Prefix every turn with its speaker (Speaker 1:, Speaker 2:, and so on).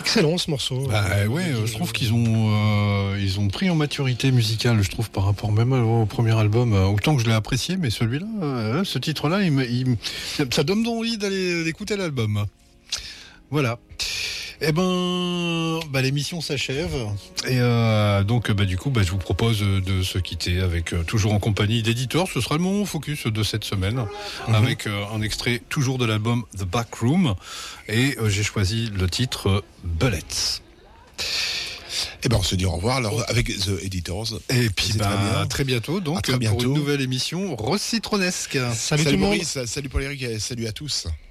Speaker 1: excellent ce morceau.
Speaker 2: Je trouve qu'ils ont pris en maturité musicale, je trouve, par rapport même au premier album. Autant que je l'ai apprécié, mais celui-là, ce titre-là, ça donne envie d'aller écouter l'album. Voilà. L'émission s'achève et donc du coup je vous propose de se quitter avec toujours en compagnie d'éditeurs. Ce sera le moment focus de cette semaine avec un extrait toujours de l'album The Back Room et j'ai choisi le titre Bullets.
Speaker 3: On se dit au revoir alors avec The Editors.
Speaker 2: Et puis à très bientôt donc pour une nouvelle émission Rose Citronesque.
Speaker 1: Salut tout le monde.
Speaker 3: Maurice, salut Paul-Éric et salut à tous.